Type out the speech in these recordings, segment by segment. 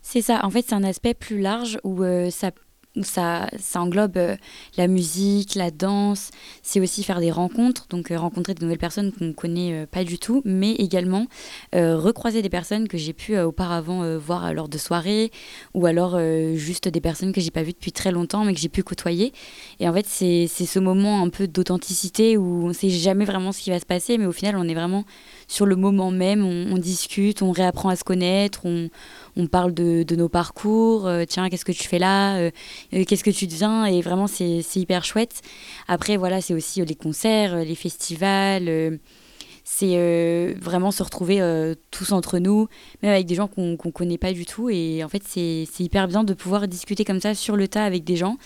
C'est ça, en fait, c'est un aspect plus large où ça englobe la musique, la danse, c'est aussi faire des rencontres, donc rencontrer de nouvelles personnes qu'on ne connaît pas du tout, mais également recroiser des personnes que j'ai pu auparavant voir lors de soirées, ou alors juste des personnes que j'ai pas vues depuis très longtemps, mais que j'ai pu côtoyer. Et en fait, c'est ce moment un peu d'authenticité où on sait jamais vraiment ce qui va se passer, mais au final, on est vraiment sur le moment même, on discute, on réapprend à se connaître, on parle de nos parcours, tiens, qu'est-ce que tu fais là, qu'est-ce que tu deviens, et vraiment c'est hyper chouette. Après voilà, c'est aussi les concerts, les festivals, c'est vraiment se retrouver tous entre nous, même avec des gens qu'on connaît pas du tout, et en fait c'est hyper bien de pouvoir discuter comme ça sur le tas avec des gens.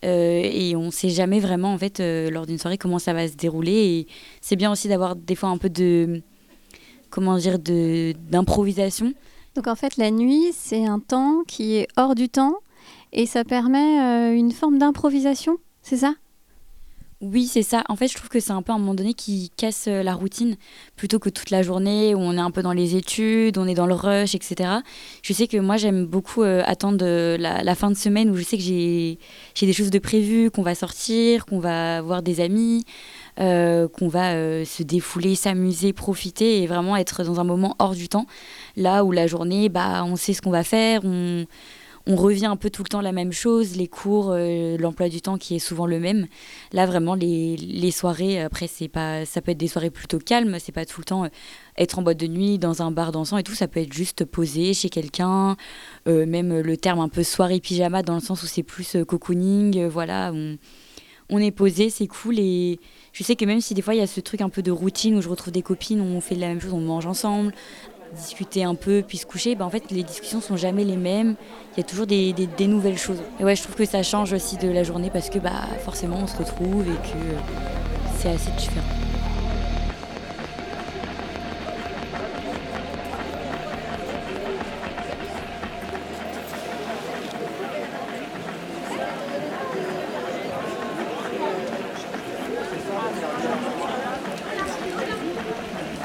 Et on sait jamais vraiment en fait lors d'une soirée comment ça va se dérouler, et c'est bien aussi d'avoir des fois un peu de comment dire d'improvisation. Donc en fait, la nuit, c'est un temps qui est hors du temps et ça permet une forme d'improvisation, c'est ça? Oui, c'est ça. En fait, je trouve que c'est un peu à un moment donné qui casse la routine plutôt que toute la journée où on est un peu dans les études, on est dans le rush, etc. Je sais que moi, j'aime beaucoup attendre la fin de semaine où je sais que j'ai des choses de prévues, qu'on va sortir, qu'on va voir des amis, qu'on va se défouler, s'amuser, profiter et vraiment être dans un moment hors du temps. Là où la journée, bah, on sait ce qu'on va faire, on revient un peu tout le temps la même chose, les cours, l'emploi du temps qui est souvent le même. Là, vraiment, les soirées, après, c'est pas, ça peut être des soirées plutôt calmes, c'est pas tout le temps être en boîte de nuit, dans un bar dansant et tout, ça peut être juste posé chez quelqu'un, même le terme un peu soirée pyjama dans le sens où c'est plus cocooning, voilà, on est posé, c'est cool, et je sais que même si des fois il y a ce truc un peu de routine où je retrouve des copines, on fait la même chose, on mange ensemble, discuter un peu puis se coucher, bah en fait les discussions sont jamais les mêmes, il y a toujours des nouvelles choses. Et ouais, je trouve que ça change aussi de la journée parce que bah forcément on se retrouve et que c'est assez différent.